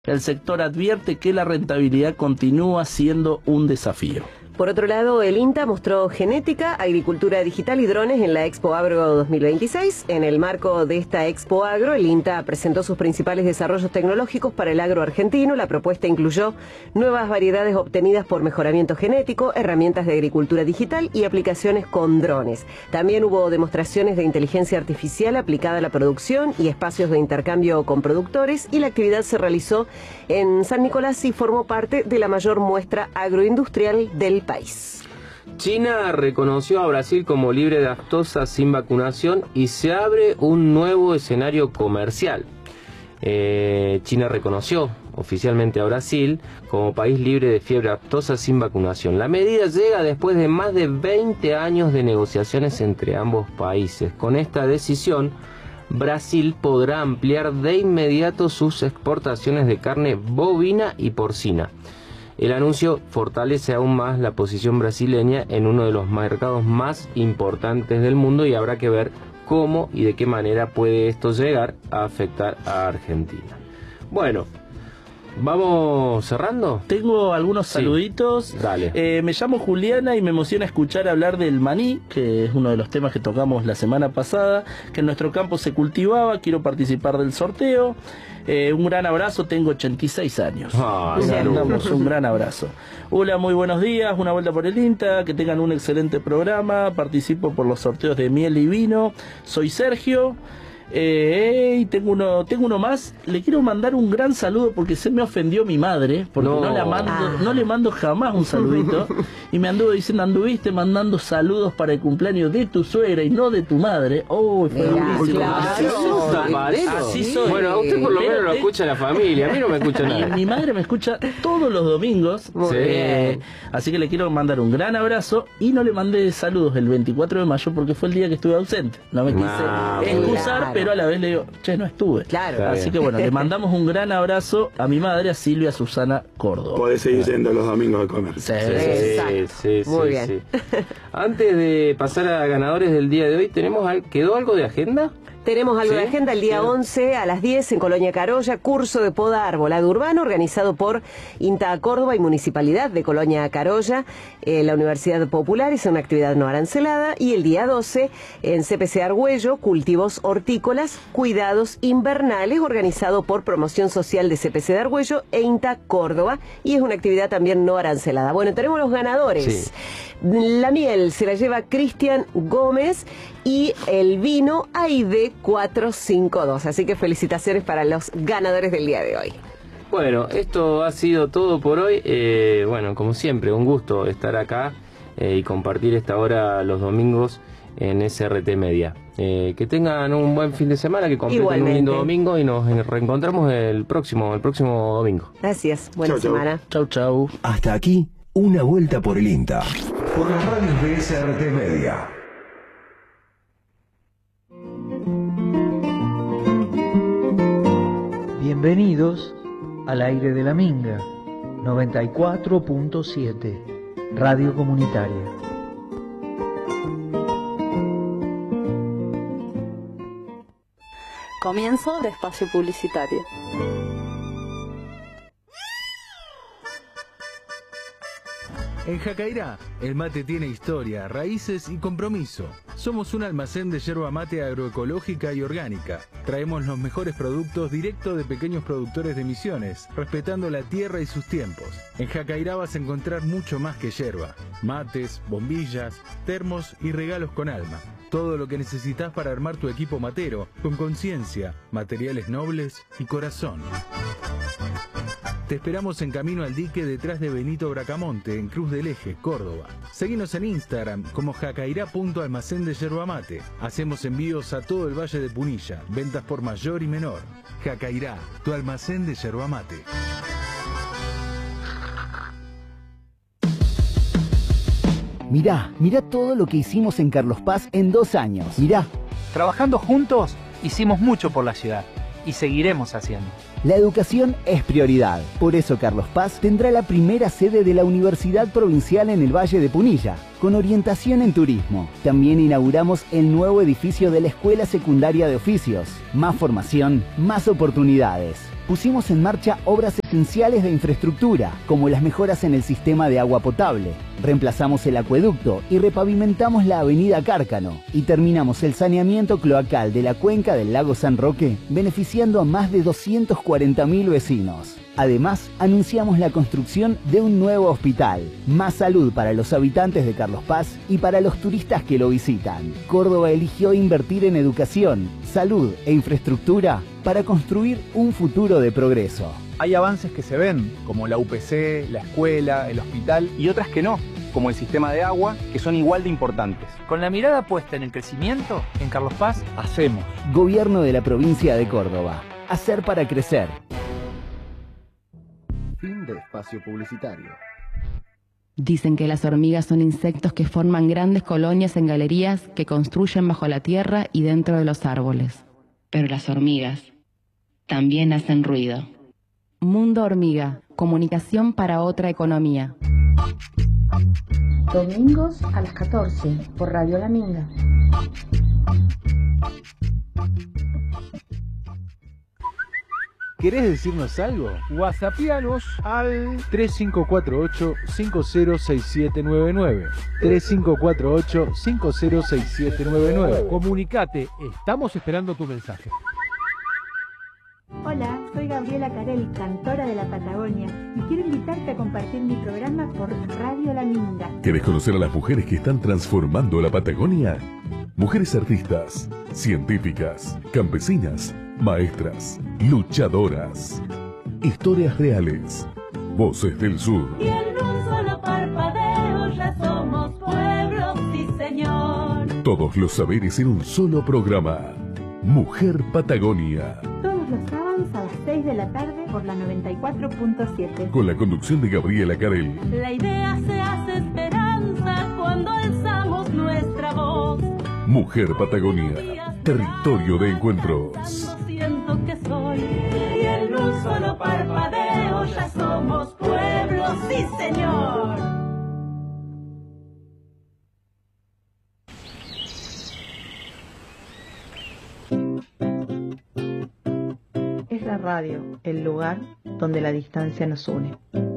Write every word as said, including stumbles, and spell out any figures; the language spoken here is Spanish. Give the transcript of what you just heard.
El sector advierte que la rentabilidad continúa siendo un desafío. Por otro lado, el INTA mostró genética, agricultura digital y drones en la Expo Agro dos mil veintiséis. En el marco de esta Expo Agro, el INTA presentó sus principales desarrollos tecnológicos para el agro argentino. La propuesta incluyó nuevas variedades obtenidas por mejoramiento genético, herramientas de agricultura digital y aplicaciones con drones. También hubo demostraciones de inteligencia artificial aplicada a la producción y espacios de intercambio con productores, y la actividad se realizó en San Nicolás y formó parte de la mayor muestra agroindustrial del país. China reconoció a Brasil como libre de aftosa sin vacunación y se abre un nuevo escenario comercial. Eh, China reconoció oficialmente a Brasil como país libre de fiebre aftosa sin vacunación. La medida llega después de más de veinte años de negociaciones entre ambos países. Con esta decisión, Brasil podrá ampliar de inmediato sus exportaciones de carne bovina y porcina. El anuncio fortalece aún más la posición brasileña en uno de los mercados más importantes del mundo, y habrá que ver cómo y de qué manera puede esto llegar a afectar a Argentina. Bueno, ¿vamos cerrando? Tengo algunos Sí. saluditos. Dale. Eh, me llamo Juliana y me emociona escuchar hablar del maní, que es uno de los temas que tocamos la semana pasada, que en nuestro campo se cultivaba. Quiero participar del sorteo. Eh, un gran abrazo, tengo ochenta y seis años. Ah, Les salud. mandamos un gran abrazo. Hola, muy buenos días, una vuelta por el INTA, que tengan un excelente programa. Participo por los sorteos de miel y vino. Soy Sergio. Eh, y tengo uno, tengo uno más. Le quiero mandar un gran saludo porque se me ofendió mi madre, porque no, No. la mando, Ah. no le mando jamás un saludito, y me anduvo diciendo, anduviste mandando saludos para el cumpleaños de tu suegra y no de tu madre. Oh, fue Mirá, durísimo. claro. Así ¿Sos soy. taparero? Así soy. Bueno, a usted por lo Pero menos lo te- escucha la familia, a mí no me escucha Mi, nada. mi madre me escucha todos los domingos. Muy Eh, bien. así que le quiero mandar un gran abrazo, y no le mandé saludos el veinticuatro de mayo porque fue el día que estuve ausente. No me quise Ah, excusar, claro. pero a la vez le digo, che, no estuve. Claro. Está Así bien. que bueno, le mandamos un gran abrazo a mi madre, a Silvia Susana Córdoba. Podés seguir yendo los domingos a comer. Sí, Sí, Exacto. sí, Muy sí, bien. sí. Antes de pasar a ganadores del día de hoy, tenemos al- ¿quedó algo de agenda? Tenemos algo ¿Sí? de agenda el día Sí. once a las diez en Colonia Carolla, curso de poda arbolado urbano organizado por INTA Córdoba y Municipalidad de Colonia Carolla, eh, la Universidad Popular. Es una actividad no arancelada. Y el día doce en C P C Argüello, cultivos hortícolas, cuidados invernales, organizado por Promoción Social de C P C de Argüello e INTA Córdoba, y es una actividad también no arancelada. Bueno, tenemos los ganadores. Sí. La miel se la lleva Cristian Gómez y el vino Aide cuatrocientos cincuenta y dos. Así que felicitaciones para los ganadores del día de hoy. Bueno, esto ha sido todo por hoy. Eh, bueno, como siempre, un gusto estar acá eh, y compartir esta hora los domingos en S R T Media. Eh, que tengan un buen fin de semana, que completen Igualmente. un lindo domingo, y nos reencontramos el próximo, el próximo domingo. Gracias. Buena Chau, chau. semana. Chau, chau. Hasta aquí, una vuelta por el INTA. Por las radios de S R T Media. Bienvenidos al aire de la Minga, noventa y cuatro punto siete, Radio Comunitaria. Comienzo de espacio publicitario. En Jacairá, el mate tiene historia, raíces y compromiso. Somos un almacén de yerba mate agroecológica y orgánica. Traemos los mejores productos directo de pequeños productores de Misiones, respetando la tierra y sus tiempos. En Jacairá vas a encontrar mucho más que yerba. Mates, bombillas, termos y regalos con alma. Todo lo que necesitas para armar tu equipo matero, con conciencia, materiales nobles y corazón. Te esperamos en Camino al Dique, detrás de Benito Bracamonte, en Cruz del Eje, Córdoba. Seguinos en Instagram como jacairá.almacén de yerba mate. Hacemos envíos a todo el Valle de Punilla, ventas por mayor y menor. Jacairá, tu almacén de yerba mate. Mirá, mirá todo lo que hicimos en Carlos Paz en dos años. Mirá, Trabajando juntos, hicimos mucho por la ciudad y seguiremos haciendo. la educación es prioridad. Por eso Carlos Paz tendrá la primera sede de la Universidad Provincial en el Valle de Punilla, con orientación en turismo. También inauguramos el nuevo edificio de la Escuela Secundaria de Oficios. Más formación, más oportunidades. pusimos en marcha obras esenciales de infraestructura, como las mejoras en el sistema de agua potable. Reemplazamos el acueducto y repavimentamos la avenida Cárcano. Y terminamos el saneamiento cloacal de la cuenca del lago San Roque, beneficiando a más de doscientos cuarenta mil vecinos. Además, anunciamos la construcción de un nuevo hospital. Más salud para los habitantes de Carlos Paz y para los turistas que lo visitan. Córdoba eligió invertir en educación, salud e infraestructura para construir un futuro de progreso. Hay avances que se ven, como la U P C, la escuela, el hospital, y otras que no, como el sistema de agua, que son igual de importantes. Con la mirada puesta en el crecimiento, en Carlos Paz, hacemos. Gobierno de la provincia de Córdoba. Hacer para crecer. Fin de espacio publicitario. Dicen que las hormigas son insectos que forman grandes colonias en galerías que construyen bajo la tierra y dentro de los árboles. Pero las hormigas también hacen ruido. Mundo Hormiga, comunicación para otra economía. Domingos a las catorce por Radio La Minga. ¿Querés decirnos algo? WhatsAppianos al tres cinco cuatro ocho, cinco cero seis siete nueve nueve. tres cinco cuatro ocho, cinco cero seis siete nueve nueve. Comunicate, estamos esperando tu mensaje. Hola, soy Gabriela Carel, cantora de la Patagonia, y quiero invitarte a compartir mi programa por Radio La Minga. ¿Querés conocer a las mujeres que están transformando la Patagonia? Mujeres artistas, científicas, campesinas, maestras, luchadoras. Historias reales. Voces del Sur. Y en un solo parpadeo ya somos pueblos, sí señor. Todos los saberes en un solo programa. Mujer Patagonia. Todos los sábados a las seis de la tarde por la noventa y cuatro punto siete. Con la conducción de Gabriela Carel. La idea se hace esperanza cuando alzamos nuestra voz. Mujer Patagonia. Territorio de encuentros. Siento que soy. Y en un solo parpadeo ya somos pueblos, sí señor. Es la radio, el lugar donde la distancia nos une.